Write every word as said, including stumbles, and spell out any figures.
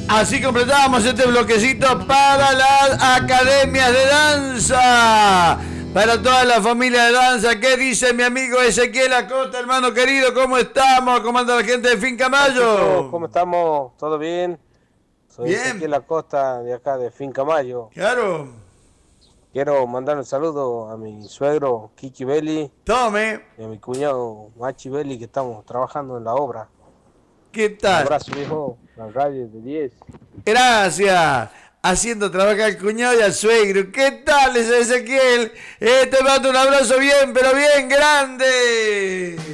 Así completábamos este bloquecito para las academias de danza. Para toda la familia de danza. ¿Qué dice mi amigo Ezequiel Acosta, hermano querido? ¿Cómo estamos? ¿Cómo anda la gente de Finca Mayo? ¿Cómo estamos? ¿Todo bien? Soy Bien. Ezequiel Acosta de acá de Finca Mayo. Claro. Quiero mandar un saludo a mi suegro Kiki Belli. Tome. Y a mi cuñado Machi Belli, que estamos trabajando en la obra. ¿Qué tal? Un abrazo, viejo. La radio de diez. Gracias. Haciendo trabajar al cuñado y al suegro. ¿Qué tal ese Ezequiel? Eh, te mando un abrazo bien, pero bien grande.